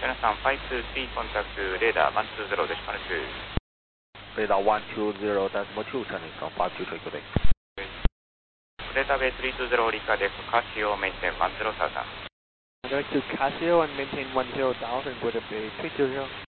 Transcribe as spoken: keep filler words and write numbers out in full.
皆さん、ファイブツースリーコンタクト、レーダーワンツーゼロです。 Radar one two zero decimal two turning from five two three good day. データベーススリーツーゼロリカデック、カシオメインテンワンゼロサーザン。 Direct to Casio and maintain one zero thousand with a base three two zero.